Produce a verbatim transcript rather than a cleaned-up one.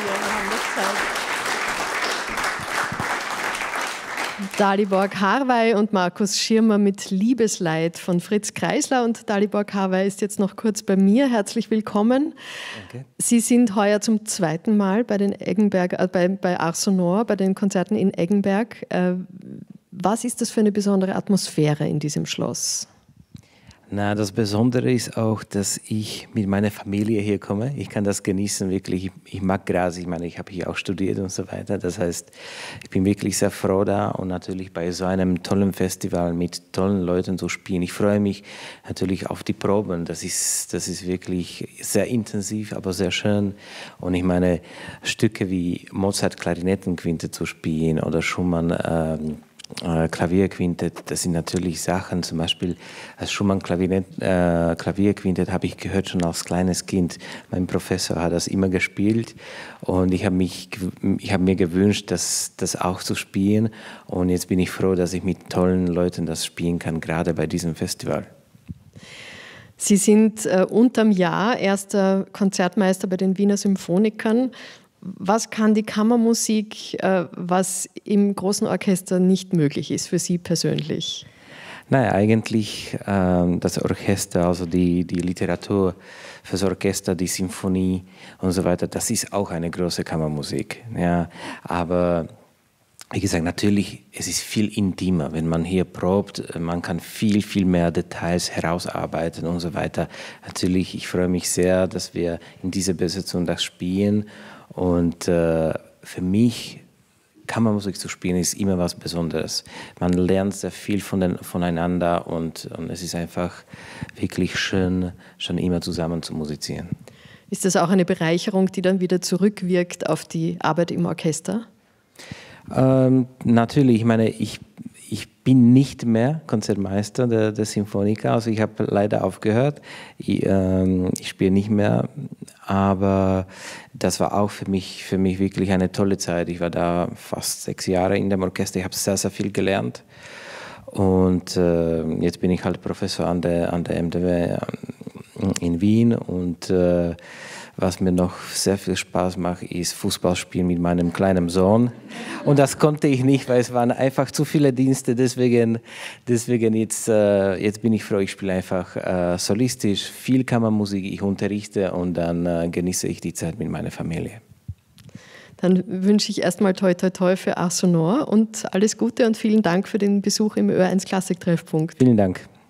wir haben noch Zeit. Dalibor Karwey und Markus Schirmer mit Liebesleid von Fritz Kreisler. Und Dalibor Karwey ist jetzt noch kurz bei mir. Herzlich willkommen. Danke. Sie sind heuer zum zweiten Mal bei den Eggenberg, äh, bei, bei Ars Sonor, bei den Konzerten in Eggenberg. Äh, was ist das für eine besondere Atmosphäre in diesem Schloss? Na, das Besondere ist auch, dass ich mit meiner Familie hier komme. Ich kann das genießen, wirklich. Ich, ich mag Graz, ich meine, ich habe hier auch studiert und so weiter. Das heißt, ich bin wirklich sehr froh da und natürlich bei so einem tollen Festival mit tollen Leuten zu spielen. Ich freue mich natürlich auf die Proben. Das ist, das ist wirklich sehr intensiv, aber sehr schön. Und ich meine, Stücke wie Mozart Klarinettenquintett zu spielen oder Schumann ähm, Klavierquintett, das sind natürlich Sachen, zum Beispiel das Schumann Klavierquintett äh, Klavierquintett habe ich gehört schon als kleines Kind. Mein Professor hat das immer gespielt und ich habe mich, ich habe mir gewünscht, das, das auch zu spielen und jetzt bin ich froh, dass ich mit tollen Leuten das spielen kann, gerade bei diesem Festival. Sie sind äh, unterm Jahr erster Konzertmeister bei den Wiener Symphonikern. Was kann die Kammermusik, äh, was im großen Orchester nicht möglich ist für Sie persönlich? Naja, eigentlich äh, das Orchester, also die, die Literatur fürs Orchester, die Sinfonie und so weiter, das ist auch eine große Kammermusik. Ja. Aber wie gesagt, natürlich, es ist viel intimer, wenn man hier probt, man kann viel, viel mehr Details herausarbeiten und so weiter. Natürlich, ich freue mich sehr, dass wir in dieser Besetzung das spielen. Und äh, für mich, Kammermusik zu spielen, ist immer was Besonderes. Man lernt sehr viel von den, voneinander und, und es ist einfach wirklich schön, schon immer zusammen zu musizieren. Ist das auch eine Bereicherung, die dann wieder zurückwirkt auf die Arbeit im Orchester? Ähm, natürlich, ich meine, ich, ich bin nicht mehr Konzertmeister der, der Sinfoniker, also ich habe leider aufgehört, ich, ähm, ich spiele nicht mehr, aber das war auch für mich, für mich wirklich eine tolle Zeit. Ich war da fast sechs Jahre in dem Orchester, ich habe sehr, sehr viel gelernt und äh, jetzt bin ich halt Professor an der, an der M D W in Wien und äh, was mir noch sehr viel Spaß macht, ist Fußball spielen mit meinem kleinen Sohn. Und das konnte ich nicht, weil es waren einfach zu viele Dienste. Deswegen, deswegen jetzt, äh, jetzt bin ich froh, ich spiele einfach äh, solistisch, viel Kammermusik, ich unterrichte und dann äh, genieße ich die Zeit mit meiner Familie. Dann wünsche ich erstmal toi toi toi für Ars Sonor und alles Gute und vielen Dank für den Besuch im Ö eins Klassik-Treffpunkt. Vielen Dank.